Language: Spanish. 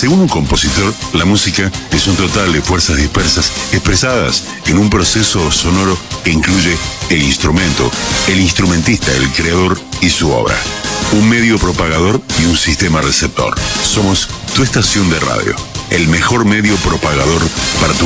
Según un compositor, la música es un total de fuerzas dispersas expresadas en un proceso sonoro que incluye el instrumento, el instrumentista, el creador y su obra. Un medio propagador y un sistema receptor. Somos tu estación de radio, el mejor medio propagador para tu